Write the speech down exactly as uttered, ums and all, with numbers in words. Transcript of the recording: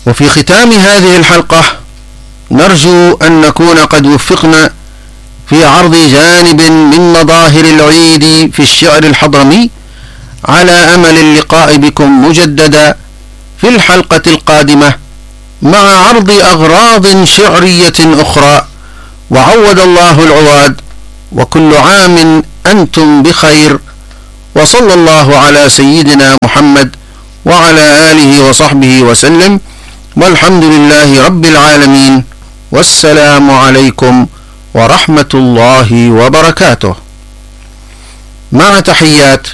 وفي ختام هذه الحلقة نرجو أن نكون قد وفقنا في عرض جانب من مظاهر العيد في الشعر الحضرمي، على أمل اللقاء بكم مجددا في الحلقة القادمة مع عرض أغراض شعرية أخرى. وعود الله العواد، وكل عام أنتم بخير، وصلى الله على سيدنا محمد وعلى آله وصحبه وسلم، والحمد لله رب العالمين، والسلام عليكم ورحمة الله وبركاته. مع تحيات